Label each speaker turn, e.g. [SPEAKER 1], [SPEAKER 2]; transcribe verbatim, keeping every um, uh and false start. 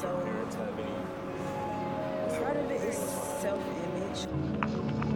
[SPEAKER 1] So
[SPEAKER 2] parents have any, have
[SPEAKER 1] part
[SPEAKER 2] any
[SPEAKER 1] of it is
[SPEAKER 2] influence on that?
[SPEAKER 1] self-image.